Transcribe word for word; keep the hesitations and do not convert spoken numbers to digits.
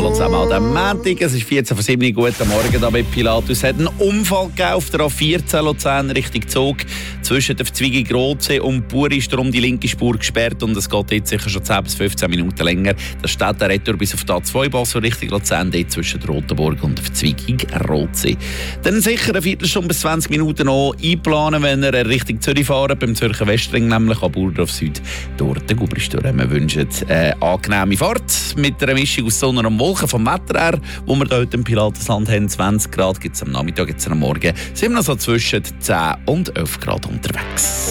Hallo zusammen an diesem Montag. Es ist vierzehn vor sieben. Guten Morgen hier bei Pilatus. Es hat einen Unfall gegeben auf der A vierzehn Luzern Richtung Zug. Zwischen der Verzweigung Rotsee und Bur ist darum die linke Spur gesperrt und es geht jetzt sicher schon zehn bis fünfzehn Minuten länger. Das steht der Retour bis auf die A zwei Basel Richtung Luzern, dort zwischen der Rotenburg und der Verzweigung Rotsee. Dann sicher eine Viertelstunde bis zwanzig Minuten noch einplanen, wenn ihr Richtung Zürich fahrt, beim Zürcher Westring, nämlich an Burdorf Süd, durch den Gubristür. Wir wünschen eine angenehme Fahrt mit einer Mischung aus Sonne und Wolken vom Wetter her, wo wir heute im Pilatusland haben. zwanzig Grad gibt es am Nachmittag, gibt es am Morgen. Sind wir noch so zwischen zehn und elf Grad unterwegs.